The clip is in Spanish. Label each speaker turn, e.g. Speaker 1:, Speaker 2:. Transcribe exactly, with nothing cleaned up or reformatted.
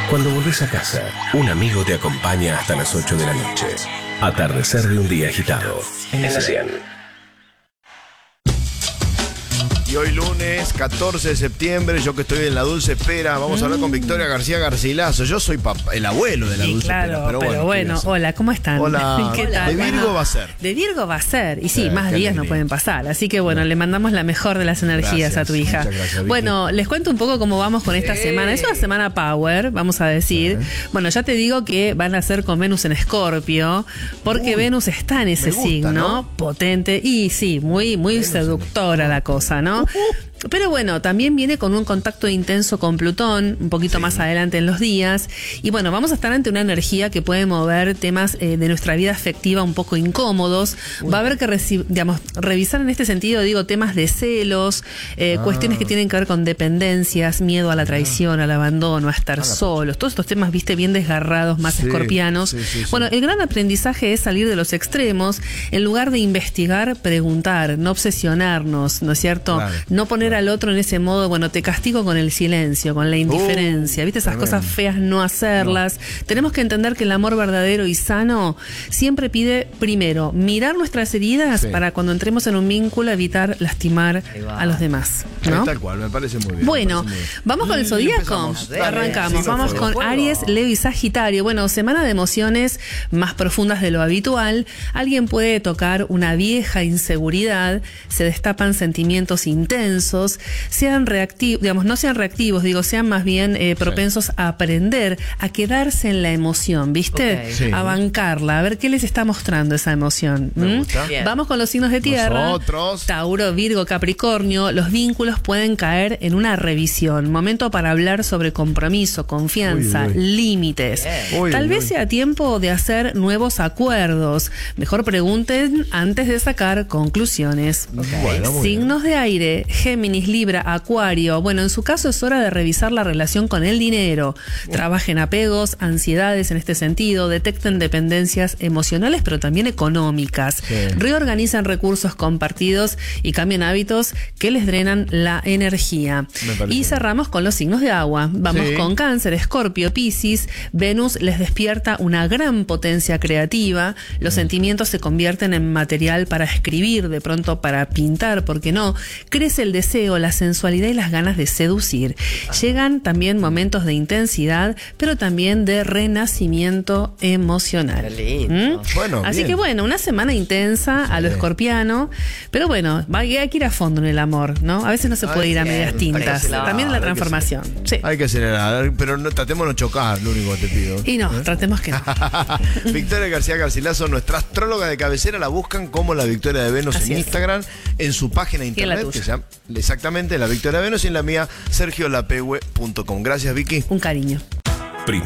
Speaker 1: Cuando volvés a casa, un amigo te acompaña hasta las ocho de la noche. Atardecer de un día agitado. En la cien.
Speaker 2: Y hoy lunes, catorce de septiembre, yo que estoy en la dulce espera, vamos a hablar con Victoria García Garcilaso. Yo soy papá, el abuelo de la
Speaker 3: sí,
Speaker 2: dulce
Speaker 3: claro,
Speaker 2: espera. Pero,
Speaker 3: pero
Speaker 2: bueno,
Speaker 3: bueno, hola, ¿cómo están?
Speaker 2: Hola,
Speaker 3: ¿Qué tal?
Speaker 2: De Virgo
Speaker 3: bueno,
Speaker 2: va a ser.
Speaker 3: De Virgo va a ser. Y sí,
Speaker 2: Eh,
Speaker 3: más días
Speaker 2: alegría.
Speaker 3: no pueden pasar. Así que bueno, le mandamos la mejor de las energías
Speaker 2: Gracias,
Speaker 3: a tu hija.
Speaker 2: muchas gracias, Vicky.
Speaker 3: Bueno, les cuento un poco cómo vamos con esta
Speaker 2: Sí.
Speaker 3: semana. Es una semana power, vamos a decir.
Speaker 2: Sí.
Speaker 3: Bueno, ya te digo que van a ser con Venus en Escorpio, porque
Speaker 2: Uy,
Speaker 3: Venus está en ese
Speaker 2: gusta,
Speaker 3: signo,
Speaker 2: ¿no?
Speaker 3: potente. Y sí, muy, muy
Speaker 2: Venus en
Speaker 3: seductora la cosa, ¿no?
Speaker 2: Uh-huh.
Speaker 3: Pero bueno, también viene con un contacto intenso con Plutón, un poquito
Speaker 2: Sí.
Speaker 3: más adelante en los días. Y bueno, vamos a estar ante una energía que puede mover temas eh, de nuestra vida afectiva un poco incómodos.
Speaker 2: Uy.
Speaker 3: Va a haber que reci- digamos, revisar en este sentido, digo, temas de celos, eh,
Speaker 2: Ah.
Speaker 3: cuestiones que tienen que ver con dependencias, miedo a la traición, al abandono, a estar
Speaker 2: Ah, la
Speaker 3: solos. Todos estos temas, viste, bien desgarrados, más
Speaker 2: Sí,
Speaker 3: escorpianos.
Speaker 2: sí, sí, sí.
Speaker 3: Bueno, el gran aprendizaje es salir de los extremos. En lugar de investigar, preguntar, no obsesionarnos, ¿no es cierto?
Speaker 2: Claro,
Speaker 3: No poner al otro en ese modo, bueno, te castigo con el silencio, con la indiferencia,
Speaker 2: Uh,
Speaker 3: ¿viste? Esas
Speaker 2: tremendo.
Speaker 3: cosas feas no hacerlas. Tenemos que entender que el amor verdadero y sano siempre pide, primero, mirar nuestras heridas
Speaker 2: Sí.
Speaker 3: para cuando entremos en un vínculo evitar lastimar a los demás, ¿no?
Speaker 2: Tal cual, me parece muy bien.
Speaker 3: Bueno,
Speaker 2: me parece muy bien.
Speaker 3: vamos con el
Speaker 2: Y
Speaker 3: zodíaco.
Speaker 2: empezamos. Dale,
Speaker 3: Arrancamos.
Speaker 2: signo
Speaker 3: Vamos
Speaker 2: fuego.
Speaker 3: con Aries, Leo y Sagitario. Bueno, semana de emociones más profundas de lo habitual. Alguien puede tocar una vieja inseguridad, se destapan sentimientos intensos, sean reactivos, digamos, no sean reactivos, digo, sean más bien eh, propensos a aprender, a quedarse en la emoción, ¿viste?
Speaker 4: Ok.
Speaker 2: Sí.
Speaker 3: A bancarla, a ver qué les está mostrando esa emoción.
Speaker 2: Me
Speaker 3: ¿Mm?
Speaker 2: gusta.
Speaker 4: Bien.
Speaker 3: Vamos con los signos de tierra.
Speaker 2: Nosotros.
Speaker 3: Tauro, Virgo, Capricornio, los vínculos pueden caer en una revisión. Momento para hablar sobre compromiso, confianza,
Speaker 2: Uy, uy.
Speaker 3: límites.
Speaker 4: Bien.
Speaker 2: Uy,
Speaker 3: Tal
Speaker 2: uy,
Speaker 3: vez
Speaker 2: uy.
Speaker 3: sea tiempo de hacer nuevos acuerdos. Mejor pregunten antes de sacar conclusiones.
Speaker 2: Bueno, muy
Speaker 3: Signos de aire, Géminis, Libra, Acuario. Bueno, en su caso es hora de revisar la relación con el dinero. Trabajen apegos, ansiedades en este sentido, detecten dependencias emocionales, pero también económicas.
Speaker 2: Sí.
Speaker 3: Reorganicen recursos compartidos y cambien hábitos que les drenan la energía.
Speaker 2: Me parece
Speaker 3: Y
Speaker 2: bien.
Speaker 3: cerramos con los signos de agua. Vamos
Speaker 2: Sí.
Speaker 3: con Cáncer, Escorpio, Piscis. Venus les despierta una gran potencia creativa. Los sentimientos se convierten en material para escribir, de pronto para pintar, ¿por qué no? Crece el deseo, la sensualidad y las ganas de seducir. Llegan también momentos de intensidad, pero también de renacimiento emocional.
Speaker 4: Qué lindo.
Speaker 3: ¿Mm?
Speaker 2: Bueno,
Speaker 3: Así
Speaker 2: bien.
Speaker 3: que bueno, una semana intensa a lo
Speaker 2: Sí.
Speaker 3: escorpiano, pero bueno, va- hay que ir a fondo en el amor, ¿no? A veces no se
Speaker 2: Ay,
Speaker 3: puede ir a
Speaker 2: sí,
Speaker 3: medias
Speaker 4: hay que
Speaker 3: tintas.
Speaker 4: acelerar,
Speaker 3: También en la
Speaker 2: hay que
Speaker 3: transformación. Sí.
Speaker 2: Hay que acelerar, pero no, tratemos de no chocar, lo único que te pido.
Speaker 3: Y no, tratemos que no.
Speaker 2: Victoria García Garcilaso, nuestra astróloga de cabecera, la buscan como la Victoria de Venus
Speaker 3: Así
Speaker 2: en
Speaker 3: es.
Speaker 2: Instagram, en su página de
Speaker 3: Y en la
Speaker 2: internet,
Speaker 3: tuya.
Speaker 2: que se llama exactamente la Victoria de Venus, y en la mía, sergio lapehue punto com. Gracias, Vicky.
Speaker 3: Un cariño.